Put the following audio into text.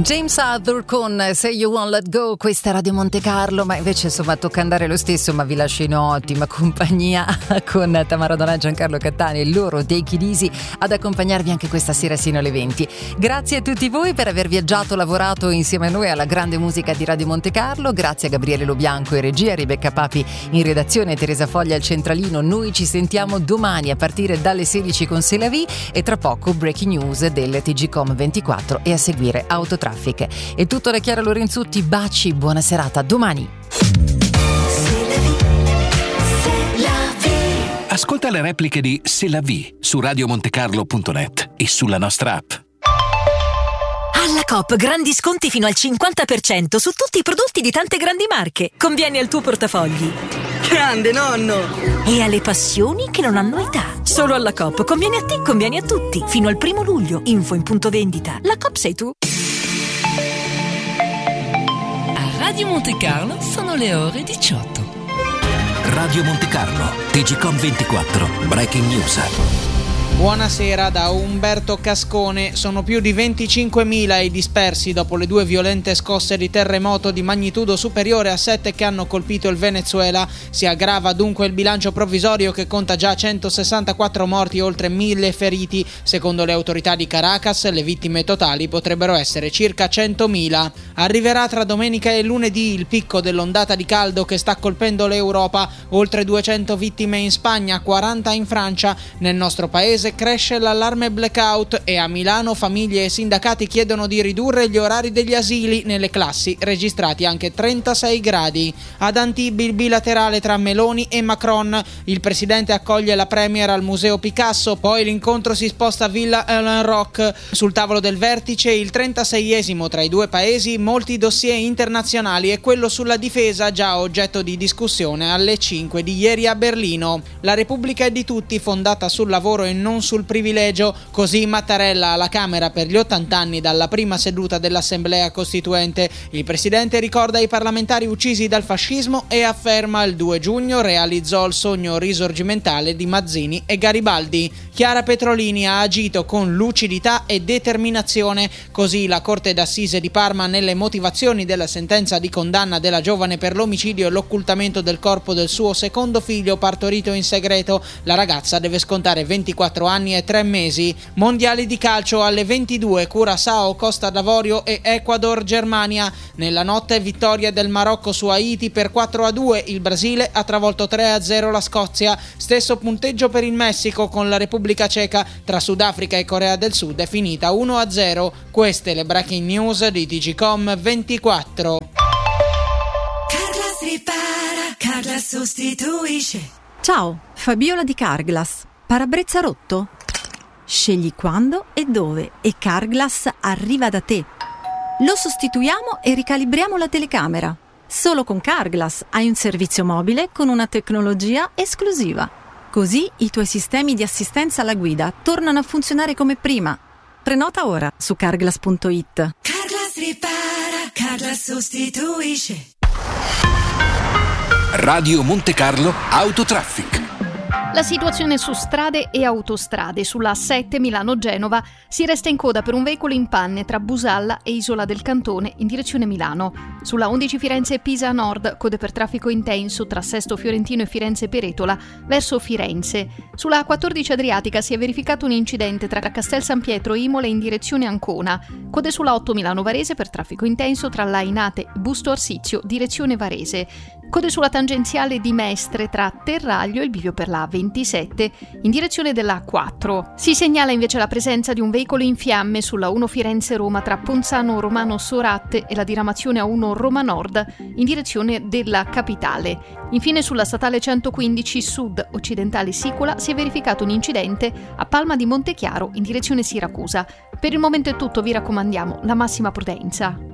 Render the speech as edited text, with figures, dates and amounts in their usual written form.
James Arthur con Say You Won't Let Go, questa è Radio Monte Carlo, ma invece insomma tocca andare lo stesso, ma vi lascio in ottima compagnia con Tamara Donà e Giancarlo Cattani e loro Take It Easy ad accompagnarvi anche questa sera sino alle 20. Grazie a tutti voi per aver viaggiato, lavorato insieme a noi alla grande musica di Radio Monte Carlo, grazie a Gabriele Lobianco in regia, Rebecca Papi in redazione, Teresa Foglia al centralino. Noi ci sentiamo domani a partire dalle 16 con C'est la vie e tra poco breaking news del TGcom 24 e a seguire Autotraffic. È tutto da Chiara Lorenzutti, baci, buona serata, domani. Ascolta le repliche di C'est la vie su radiomontecarlo.net e sulla nostra app. Alla Coop grandi sconti fino al 50% su tutti i prodotti di tante grandi marche. Conviene al tuo portafogli. Grande nonno! E alle passioni che non hanno età. Solo alla Coop conviene a te, conviene a tutti. Fino al 1 luglio. Info in punto vendita. La Coop sei tu. Radio Monte Carlo sono le ore 18. Radio Monte Carlo, TGcom 24, breaking news. Buonasera da Umberto Cascone. Sono più di 25.000 i dispersi dopo le 2 violente scosse di terremoto di magnitudo superiore a 7 che hanno colpito il Venezuela. Si aggrava dunque il bilancio provvisorio che conta già 164 morti e oltre 1.000 feriti. Secondo le autorità di Caracas, le vittime totali potrebbero essere circa 100.000. Arriverà tra domenica e lunedì il picco dell'ondata di caldo che sta colpendo l'Europa. Oltre 200 vittime in Spagna, 40 in Francia. Nel nostro paese cresce l'allarme blackout e a Milano famiglie e sindacati chiedono di ridurre gli orari degli asili. Nelle classi registrati anche 36 gradi. Ad Antibes il bilaterale tra Meloni e Macron. Il presidente accoglie la premier al Museo Picasso, poi l'incontro si sposta a Villa Ellen Rock. Sul tavolo del vertice il 36esimo tra i due paesi, molti dossier internazionali e quello sulla difesa già oggetto di discussione alle 5 di ieri a Berlino. La Repubblica è di tutti, fondata sul lavoro e non sul privilegio, così Mattarella alla Camera per gli 80 anni dalla prima seduta dell'Assemblea Costituente. Il presidente ricorda i parlamentari uccisi dal fascismo e afferma il 2 giugno realizzò il sogno risorgimentale di Mazzini e Garibaldi. Chiara Petrolini ha agito con lucidità e determinazione, così la Corte d'Assise di Parma nelle motivazioni della sentenza di condanna della giovane per l'omicidio e l'occultamento del corpo del suo secondo figlio partorito in segreto. La ragazza deve scontare 24 anni e 3 mesi. Mondiali di calcio alle 22, Curaçao, Costa d'Avorio e Ecuador, Germania. Nella notte vittoria del Marocco su Haiti per 4-2, il Brasile ha travolto 3-0 la Scozia. Stesso punteggio per il Messico con la Repubblica Ceca. Tra Sudafrica e Corea del Sud è finita 1-0. Queste le breaking news di TGcom 24. Carglass ripara, Carglass sostituisce. Ciao, Fabiola di Carglass. Parabrezza rotto? Scegli quando e dove e Carglass arriva da te. Lo sostituiamo e ricalibriamo la telecamera. Solo con Carglass hai un servizio mobile con una tecnologia esclusiva. Così i tuoi sistemi di assistenza alla guida tornano a funzionare come prima. Prenota ora su carglass.it. Carglass ripara, Carglass sostituisce. Radio Monte Carlo Autotraffic. La situazione su strade e autostrade. Sulla A7 Milano-Genova si resta in coda per un veicolo in panne tra Busalla e Isola del Cantone in direzione Milano. Sulla 11 Firenze-Pisa Nord, code per traffico intenso tra Sesto Fiorentino e Firenze-Peretola verso Firenze. Sulla A14 Adriatica si è verificato un incidente tra Castel San Pietro e Imola in direzione Ancona. Code sulla 8 Milano-Varese per traffico intenso tra Lainate e Busto Arsizio, direzione Varese. Code sulla tangenziale di Mestre tra Terraglio e il bivio per la A27 in direzione della A4. Si segnala invece la presenza di un veicolo in fiamme sulla 1 Firenze-Roma tra Ponzano Romano Soratte e la diramazione A1 Roma Nord in direzione della capitale. Infine sulla statale 115 Sud Occidentale Sicola si è verificato un incidente a Palma di Montechiaro in direzione Siracusa. Per il momento è tutto, vi raccomandiamo la massima prudenza.